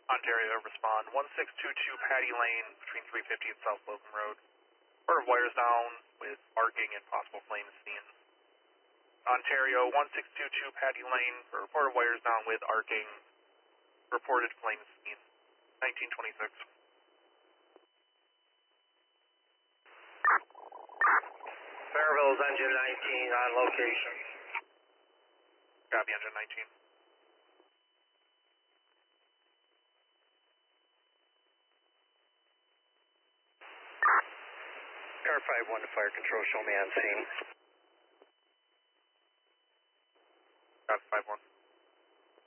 Ontario, respond. 1622 Patty Lane between 350 and South Slocum Road. Report of wires down with arcing and possible flames seen. Ontario, 1622 Patty Lane, report of wires down with arcing, reported flames seen. 1926. Fairville's engine 19 on location. Copy, engine 19. Car 51 to fire control, show me on scene.